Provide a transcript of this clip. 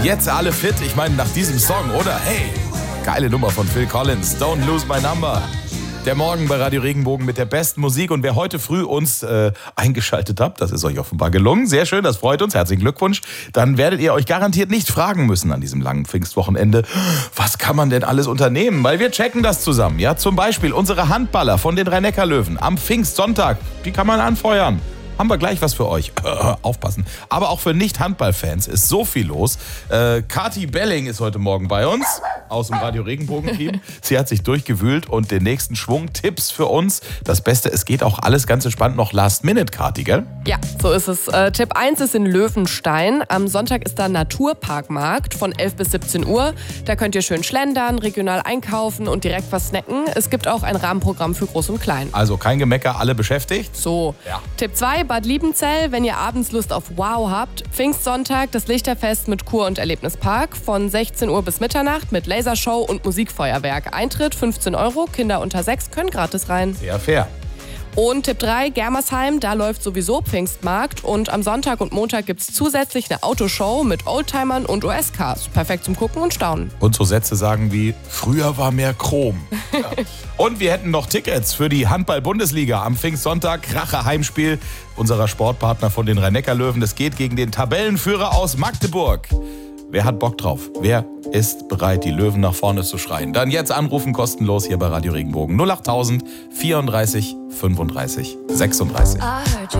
Jetzt alle fit, ich meine nach diesem Song, oder? Hey, geile Nummer von Phil Collins, Don't Lose My Number. Der Morgen bei Radio Regenbogen mit der besten Musik. Und wer heute früh uns eingeschaltet habt, das ist euch offenbar gelungen. Sehr schön, das freut uns. Herzlichen Glückwunsch. Dann werdet ihr euch garantiert nicht fragen müssen an diesem langen Pfingstwochenende, was kann man denn alles unternehmen? Weil wir checken das zusammen. Ja, zum Beispiel unsere Handballer von den Rhein-Neckar-Löwen am Pfingstsonntag. Die kann man anfeuern. Haben wir gleich was für euch. Aufpassen. Aber auch für Nicht-Handball-Fans ist so viel los. Kati Belling ist heute Morgen bei uns aus dem Radio Regenbogen-Team. Sie hat sich durchgewühlt und den nächsten Schwung Tipps für uns. Das Beste, es geht auch alles ganz entspannt noch Last Minute, Kati, gell? Ja, so ist es. Tipp 1 ist in Löwenstein. Am Sonntag ist da Naturparkmarkt von 11 bis 17 Uhr. Da könnt ihr schön schlendern, regional einkaufen und direkt was snacken. Es gibt auch ein Rahmenprogramm für Groß und Klein. Also kein Gemecker, alle beschäftigt. So. Ja. Tipp 2, Bad Liebenzell, wenn ihr abends Lust auf Wow habt. Pfingstsonntag, das Lichterfest mit Kur- und Erlebnispark von 16 Uhr bis Mitternacht mit Lasershow und Musikfeuerwerk. Eintritt 15 €, Kinder unter 6 können gratis rein. Sehr fair. Und Tipp 3, Germersheim, da läuft sowieso Pfingstmarkt und am Sonntag und Montag gibt's zusätzlich eine Autoshow mit Oldtimern und US-Cars. Perfekt zum Gucken und Staunen. Und so Sätze sagen wie, früher war mehr Chrom. Ja. Und wir hätten noch Tickets für die Handball-Bundesliga am Pfingstsonntag. Kracher-Heimspiel unserer Sportpartner von den Rhein-Neckar-Löwen. Das geht gegen den Tabellenführer aus Magdeburg. Wer hat Bock drauf? Wer ist bereit, die Löwen nach vorne zu schreien? Dann jetzt anrufen, kostenlos hier bei Radio Regenbogen. 08000 34 35 36.